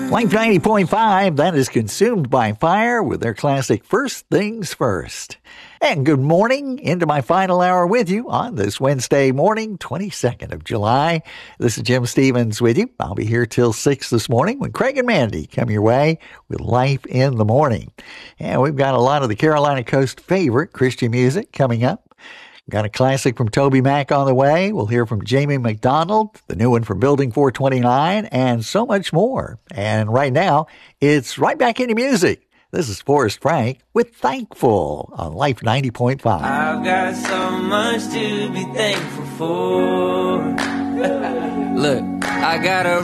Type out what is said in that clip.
Life 90.5, that is Consumed by Fire with their classic First Things First. And good morning into my final hour with you on this Wednesday morning, 22nd of July. This is Jim Stevens with you. I'll be here till 6 this morning when Craig and Mandy come your way with Life in the Morning. And we've got a lot of the Carolina Coast favorite Christian music coming up. Got a classic from Toby Mac on the way. We'll hear from Jamie McDonald, the new one from Building 429, and so much more. And right now, it's right back into music. This is Forrest Frank with Thankful on Life 90.5. I've got so much to be thankful for. Look, I got a